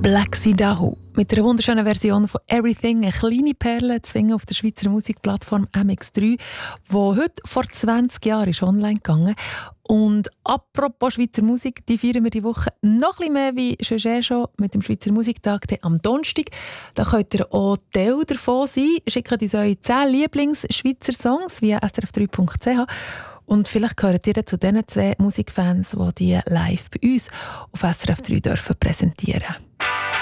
Black Sidahu mit einer wunderschönen Version von «Everything», eine kleine Perle zu finden auf der Schweizer Musikplattform MX3, die heute vor 20 Jahren ist online gegangen. Und apropos Schweizer Musik, die feiern wir die Woche noch ein bisschen mehr wie schon mit dem Schweizer Musiktag am Donnerstag. Da könnt ihr auch Teil davon sein. Schickt uns eure 10 Lieblings-Schweizer Songs via srf3.ch. Und vielleicht gehört ihr zu diesen 2 Musikfans, die live bei uns auf SRF 3 präsentieren dürfen.